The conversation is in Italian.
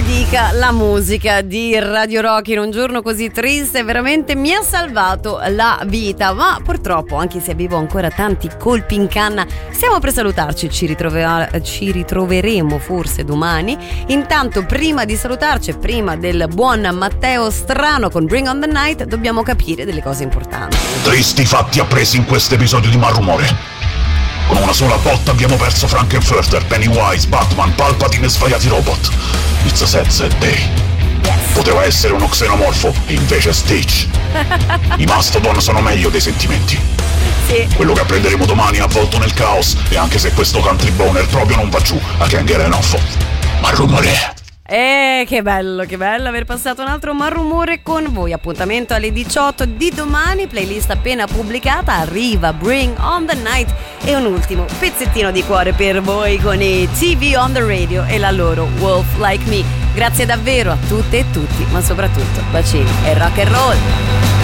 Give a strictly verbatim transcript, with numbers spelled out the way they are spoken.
dica la musica di Radio Rock in un giorno così triste veramente mi ha salvato la vita, ma purtroppo, anche se avevo ancora tanti colpi in canna, stiamo per salutarci. Ci, ritrove- ci ritroveremo forse domani. Intanto, prima di salutarci, prima del buon Matteo Strano con Bring on the Night, dobbiamo capire delle cose importanti. Tristi fatti appresi in questo episodio di Malrumore. Con una sola botta abbiamo perso Frankenfurter, Pennywise, Batman, Palpatine e svariati robot. It's a sad, sad day. Poteva essere uno xenomorfo e invece Stitch. I Mastodon sono meglio dei sentimenti. Sì. Quello che apprenderemo domani è avvolto nel caos, e anche se questo country boner proprio non va giù, a can't get enough. Malrumore. Eh, che bello, che bello aver passato un altro Malrumore con voi. Appuntamento alle diciotto di domani, playlist appena pubblicata, arriva Bring on the Night e un ultimo pezzettino di cuore per voi con i T V on the Radio e la loro Wolf Like Me. Grazie davvero a tutte e tutti, ma soprattutto bacini e rock and roll.